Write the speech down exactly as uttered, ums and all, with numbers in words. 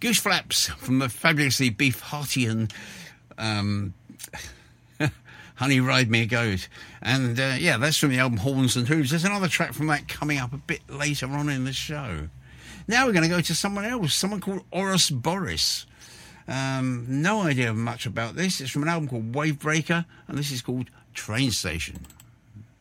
Goose Flaps from the fabulously Beef Hearty um, Honey Ride Me a Goat. And uh, yeah, that's from the album Horns and Hooves. There's another track from that coming up a bit later on in the show. Now we're going to go to someone else, someone called Oros Boris. Um, no idea much about this. It's from an album called Wavebreaker, and this is called Train Station.